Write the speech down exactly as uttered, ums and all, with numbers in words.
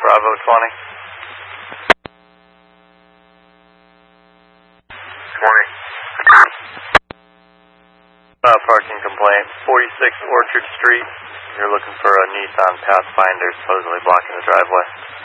Bravo twenty. Good morning. Uh, parking complaint, forty-six Orchard Street. You're looking for a Nissan Pathfinder supposedly blocking the driveway.